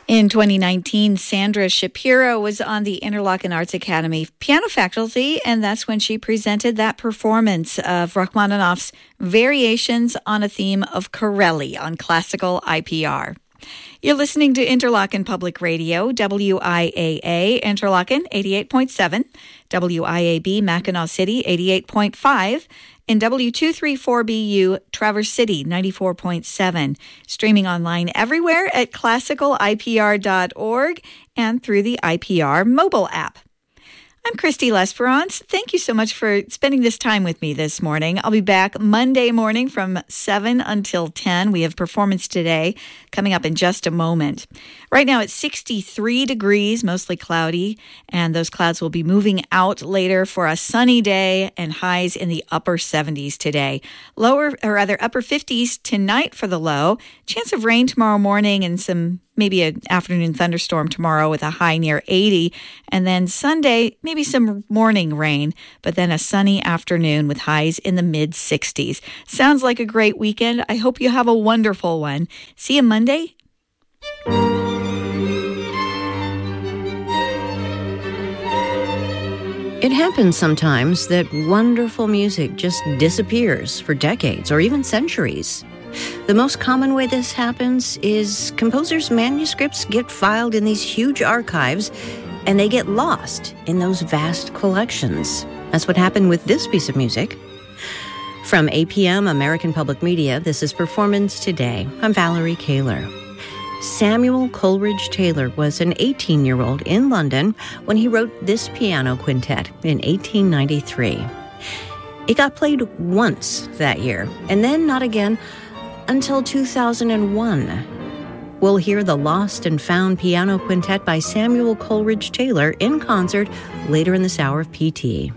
In 2019, Sandra Shapiro was on the Interlochen Arts Academy piano faculty, and that's when she presented that performance of Rachmaninoff's Variations on a Theme of Corelli on classical IPR. You're listening to Interlochen Public Radio, WIAA, Interlochen 88.7, WIAB, Mackinac City 88.5, and W234BU, Traverse City 94.7. Streaming online everywhere at classicalipr.org and through the IPR mobile app. I'm Christy Lesperance. Thank you so much for spending this time with me this morning. I'll be back Monday morning from 7 until 10. We have performance today coming up in just a moment. Right now it's 63 degrees, mostly cloudy, and those clouds will be moving out later for a sunny day and highs in the upper 70s today. Upper 50s tonight for the low. Chance of rain tomorrow morning and maybe an afternoon thunderstorm tomorrow with a high near 80. And then Sunday, maybe some morning rain, but then a sunny afternoon with highs in the mid-60s. Sounds like a great weekend. I hope you have a wonderful one. See you Monday. It happens sometimes that wonderful music just disappears for decades or even centuries. The most common way this happens is composers' manuscripts get filed in these huge archives and they get lost in those vast collections. That's what happened with this piece of music. From APM, American Public Media, this is Performance Today. I'm Valerie Kaler. Samuel Coleridge Taylor was an 18-year-old in London when he wrote this piano quintet in 1893. It got played once that year, and then not again until 2001. We'll hear the Lost and Found Piano Quintet by Samuel Coleridge Taylor in concert later in this hour of PT.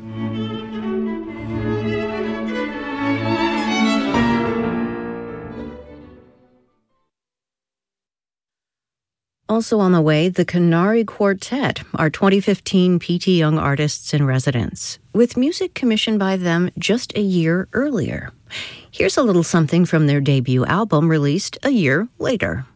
Also on the way, the Canary Quartet, our 2015 PT Young Artists in Residence, with music commissioned by them just a year earlier. Here's a little something from their debut album released a year later.